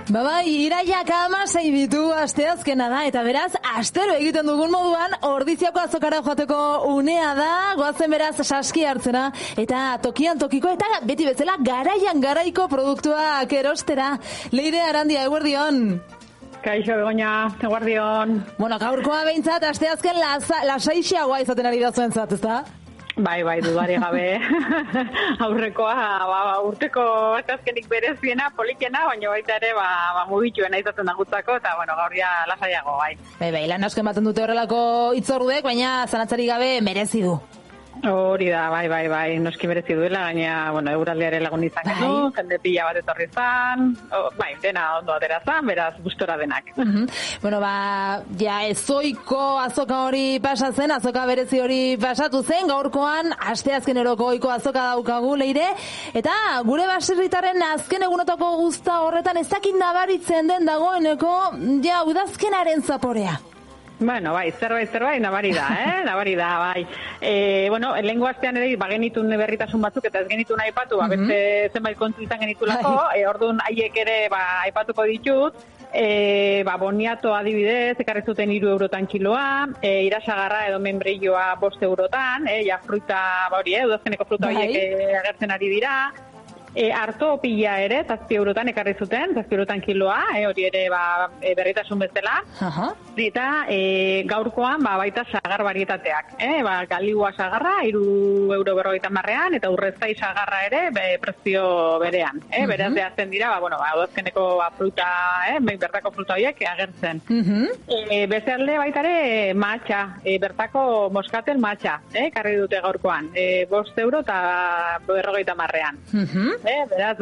Bai, iraiak 16 ditu asteazkena da, eta beraz, astero egiten dugun moduan, Ordiziako azokara joateko unea da, goazen beraz saski hartzera, eta tokian tokiko, eta beti bezala garaian garaiko produktuak erostera. Leire Arandia, eguerdion. Kaixo, Begoña, eguerdion. Bueno, gaurkoa behintzat, asteazken lasaixiagoa izaten ari da zuentzat, ezta? Bai, dudari gabe. Aurrekoa, urteko asteazkenik bereziena, polikena, baina baita ere, mugituena izaten dagutzako, eta, gaur lasaiago, bai. Bai, lan asko ematen dute horrelako hitzordek, baina zanatzari gabe merezi du. Hori da, bai, noski merezi duela, baina, euraldeare lagun izan genuen, jende pila bat etorri zan, dena ondo atera zan, beraz, gustora denak. Bueno, ezoiko azoka hori pasatzen, azoka berezi hori pasatu zen, gaurkoan, asteazkeneroko ohiko azoka daukagu, Leire, eta gure baserritarren azken egunotako guzta horretan ez dakit nabaritzen den dagoeneko, udazkenaren zaporea. Bueno, zerbait, nabari da, nabari da, bai. Lehengo astean ere, genitun berritasun batzuk, eta ez genitun aipatu, beste zenbait kontu izan genitulako, orduan haiek ere, aipatuko ditut, boniato adibidez, ekarri zuten 3 eurotan kiloa, irasagarra edo membrilloa 5 eurotan, fruta, udazkeneko fruta horiek agertzen ari dira, harto pila ere, 7 eurotan ekarri zuten, 7 eurotan kiloa, hori ere berritasun bezala. Eta gaurkoan baita sagar barietateak. Galigua sagarra, 3,50 €, eta urreztai sagarra ere prezio berean. Beraz dehazten dira, udazkeneko fruta, bertako fruta horiek agertzen. Bezalde baita ere matxa, bertako moskatel matxa, ekarri dute gaurkoan. 5 euro eta 50 €. Beraz,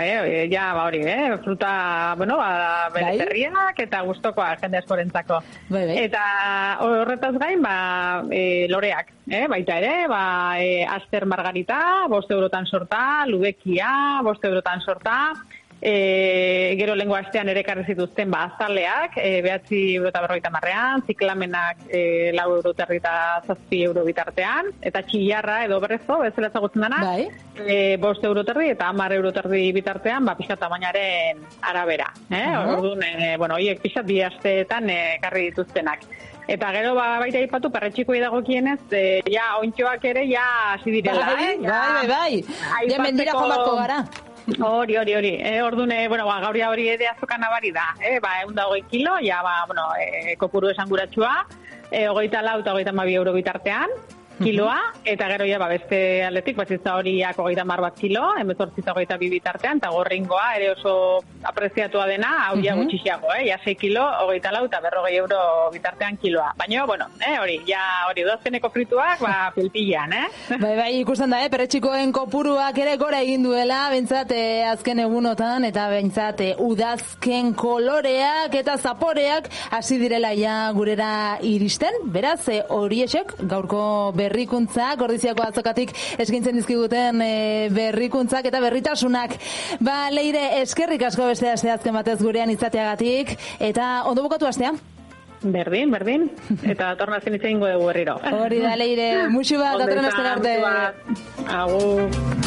hori, fruta, bereterriak eta gustokoa jende askorentzako. Eta horretaz gain, loreak, baita ere, aster margarita, 5 eurotan sorta, lubekia, 5 eurotan sorta, gero lengo astean ere ekarri zituzten azaleak, 9,50 €, ziklamenak 4,30 € eta 7 euro bitartean, eta txillarra edo brezo, bezala ezagutzen dena, 5,30 € eta 10,30 € bitartean, pixka tamainaren arabera. Orduan, horiek pixka 2 asteetan ekarri dituztenak. Eta gero baita aipatu perretxikoi dagokienez, ontxoak ere hasi direla. Bai. Ja mendira joan barko gara. Hori. Orduan, gaur hori ere azoka nabari da. 120 kilo, kopuru esanguratsua, 24 eta 22 euro bitartean, kiloa, eta gero beste aldetik, bazitza horiak 30 kilo, 18 eta 22 bitartean, eta gorringoa ere oso apreziatua dena, hau gutxixiago, 6 kilo, 24 eta 40 euro bitartean kiloa. Baina, hori udazkeneko frituak, pilpilan, Bai, ikusten da, perretxikoen kopuruak ere gora egin duela, bentsat azken egunotan, eta bentsat udazken koloreak eta zaporeak hasi direla gurera iristen, beraz, horiexek gaurko berrikuntzak, Ordiziako azokatik eskintzen dizkiguten berrikuntzak eta berritasunak. Leire, eskerrik asko beste asteazken batez gurean izateagatik, eta ondo bukatu astea? Berdin, eta tornazien itzein dugu berriro. Hori da, Leire, musu bat, datorren astera arte. Agur.